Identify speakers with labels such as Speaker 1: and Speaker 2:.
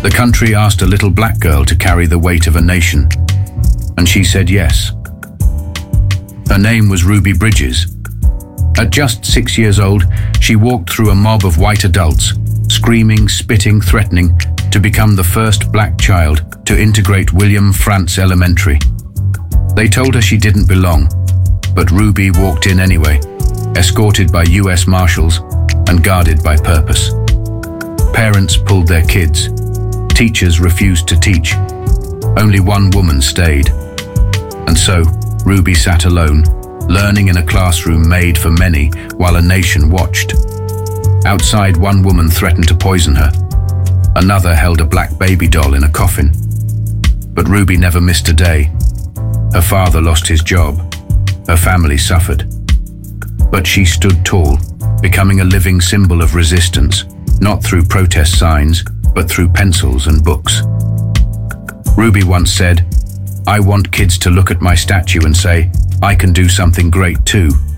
Speaker 1: The country asked a little black girl to carry the weight of a nation, and she said yes. Her name was Ruby Bridges. At just 6 years old, she walked through a mob of white adults, screaming, spitting, threatening, to become the first black child to integrate William Frantz Elementary. They told her she didn't belong, but Ruby walked in anyway, escorted by US Marshals and guarded by purpose. Parents pulled their kids. Teachers refused to teach. Only one woman stayed. And so, Ruby sat alone, learning in a classroom made for many while a nation watched. Outside, one woman threatened to poison her. Another held a black baby doll in a coffin. But Ruby never missed a day. Her father lost his job. Her family suffered. But she stood tall, becoming a living symbol of resistance, not through protest signs, but through pencils and books. Ruby once said, "I want kids to look at my statue and say, I can do something great too."